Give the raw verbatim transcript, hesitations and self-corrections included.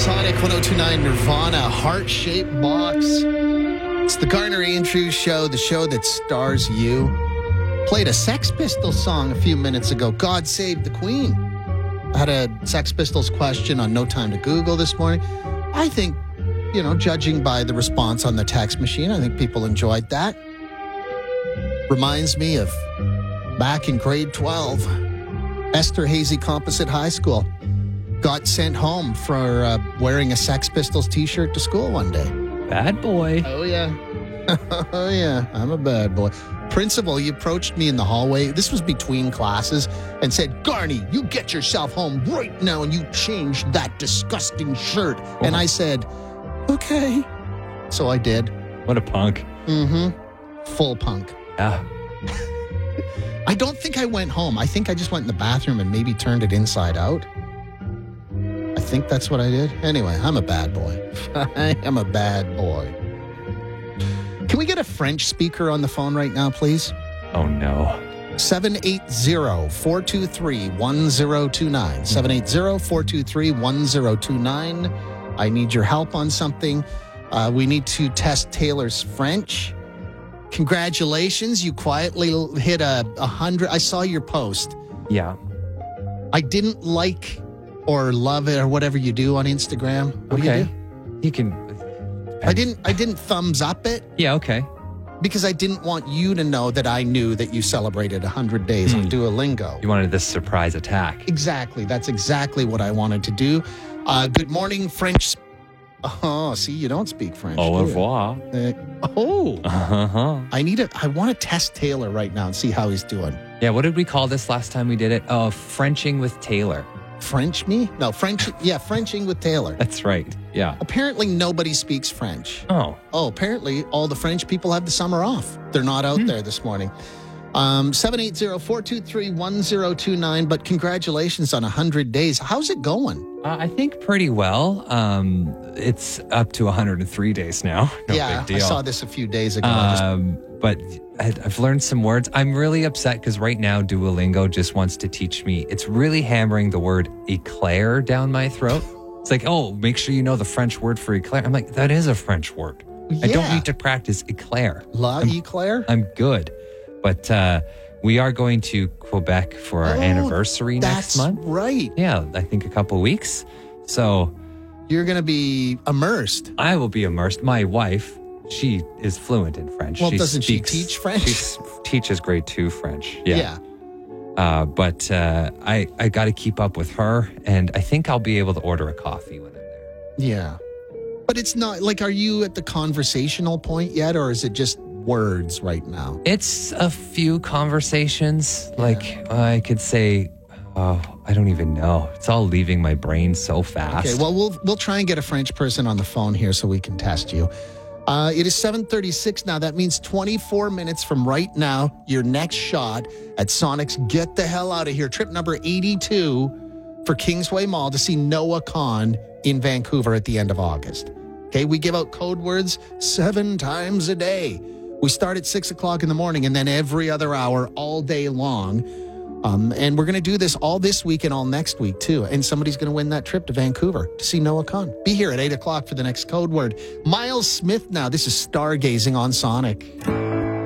Sonic one oh two point nine Nirvana, Heart-Shaped Box. It's the Garner Andrews Show, the show that stars you. Played a Sex Pistols song a few minutes ago, God Save the Queen. I had a Sex Pistols question on No Time to Google this morning. I think, you know, judging by the response on the text machine, I think people enjoyed that. Reminds me of back in grade twelve, Esther Hazy Composite High School. Got sent home for uh, wearing a Sex Pistols t-shirt to school one day. Bad boy. Oh, yeah. Oh, yeah. I'm a bad boy. Principal, he approached me in the hallway. This was between classes and said, Garney, you get yourself home right now and you change that disgusting shirt. Oh. And I said, okay. So I did. What a punk. Mm-hmm. Full punk. Yeah. I don't think I went home. I think I just went in the bathroom and maybe turned it inside out. I think that's what I did. Anyway, I'm a bad boy. I am a bad boy. Can we get a French speaker on the phone right now, please? Oh, no. seven eight zero, four two three, one zero two nine. seven eight zero, four two three, one zero two nine. I need your help on something. Uh, we need to test Taylor's French. Congratulations. You quietly hit a, a hundred. I saw your post. Yeah. I didn't like or love it or whatever you do on Instagram. What okay. do you do? You can. I didn't I didn't thumbs up it. Yeah, okay. Because I didn't want you to know that I knew that you celebrated one hundred days mm. on Duolingo. You wanted this surprise attack. Exactly. That's exactly what I wanted to do. Uh, good morning, French. Oh, see, you don't speak French. Au revoir. Uh, oh. Uh-huh. I need to, I want to test Taylor right now and see how he's doing. Yeah, what did we call this last time we did it? Oh, Frenching with Taylor. French me? No, French. Yeah, Frenching with Taylor. That's right. Yeah. Apparently nobody speaks French. Oh. Oh, apparently all the French people have the summer off. They're not out hmm. there this morning. Um, seven eight zero, four two three, one zero two nine. But congratulations on one hundred days. How's it going? Uh, I think pretty well. Um, it's up to one hundred three days now. No yeah, big deal. I saw this a few days ago. Um, just... But I've learned some words. I'm really upset because right now Duolingo just wants to teach me. It's really hammering the word eclair down my throat. It's like, oh, make sure you know the French word for eclair. I'm like, that is a French word. Yeah. I don't need to practice eclair. La I'm, eclair? I'm good. But uh, we are going to Quebec for our oh, anniversary next month. That's right. Yeah, I think a couple weeks. So you're going to be immersed. I will be immersed. My wife, she is fluent in French. Well, she doesn't speaks, she teach French? She teaches grade two French. Yeah. yeah. Uh, but uh, I, I got to keep up with her, and I think I'll be able to order a coffee when I'm there. Yeah. But it's not, like, are you at the conversational point yet, or is it just words right now? It's a few conversations. Yeah. Like, I could say, oh, I don't even know. It's all leaving my brain so fast. Okay, well, we'll we'll try and get a French person on the phone here so we can test you. Uh, it is seven thirty-six now. That means twenty-four minutes from right now, your next shot at Sonic's Get the Hell Out of Here. Trip number eighty-two for Kingsway Mall to see Noah Kahan in Vancouver at the end of August. Okay, we give out code words seven times a day. We start at six o'clock in the morning and then every other hour all day long. Um, and we're going to do this all this week and all next week, too. And somebody's going to win that trip to Vancouver to see Noah Kahan. Be here at eight o'clock for the next code word. Miles Smith now. This is Stargazing on Sonic.